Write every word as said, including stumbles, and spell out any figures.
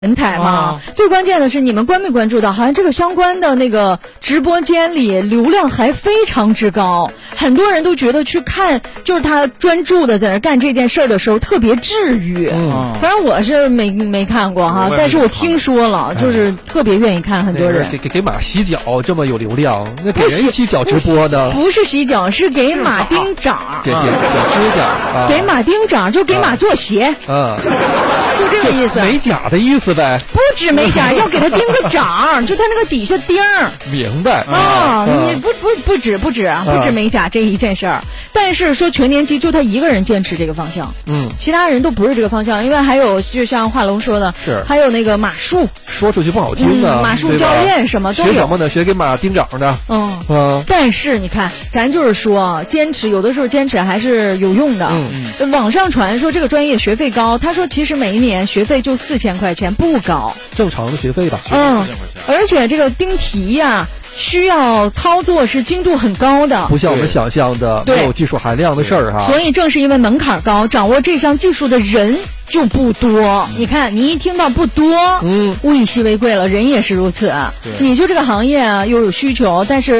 人才嘛、 啊， 最关键的是你们关没关注到，好像这个相关的那个直播间里流量还非常之高，很多人都觉得去看就是他专注的在那干这件事儿的时候特别治愈。 嗯， 反正我是没没看过哈，但是我听说了，就是特别愿意看，很多人给给给马洗脚这么有流量，那给人洗脚直播的不是洗脚，是给马钉掌， 剪剪剪指甲，啊、 给马钉掌就给马做鞋， 嗯、啊， 就这个意思， 美甲的意思呗。 不止美甲，要给他钉个掌，就他那个底下钉儿。 明白啊、 啊？ 你不不不止不止不止美甲这一件事儿，但是说全年级就他一个人坚持这个方向， 嗯， 其他人都不是这个方向，因为还有就像华龙说的， 是还有那个马术， 说出去不好听的、 嗯，马术教练什么都有。 学什么呢？学给马钉掌的。 嗯嗯， 但是你看，咱就是说坚持，有的时候坚持还是有用的。 嗯嗯，网上传说这个专业学费高，他说其实每一年学费就四千块钱，不高。 正常的学费吧。 嗯，而且这个钉题呀、啊，需要操作是精度很高的， 不像我们想象的没有技术含量的事儿哈。 所以正是因为门槛高，掌握这项技术的人就不多。你看，你一听到不多， 嗯， 物以稀为贵了，人也是如此。你就这个行业啊，又有需求，但是